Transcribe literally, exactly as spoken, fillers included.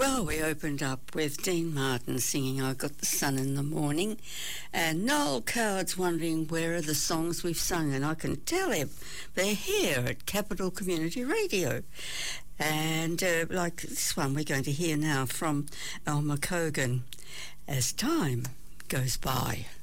Well, we opened up with Dean Martin singing I Got the Sun in the Morning, and Noel Coward's wondering where are the songs we've sung, and I can tell him they're here at Capital Community Radio. And uh, like this one we're going to hear now from Elmer Cogan, As Time Goes By.